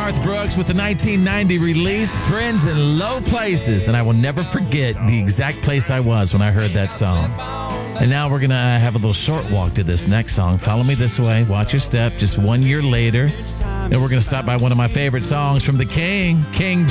Garth Brooks with the 1990 release, Friends in Low Places. And I will never forget the exact place I was when I heard that song. And now we're going to have a little short walk to this next song. Follow Me This Way, Watch Your Step, just 1 year later. And we're going to stop by one of my favorite songs from the King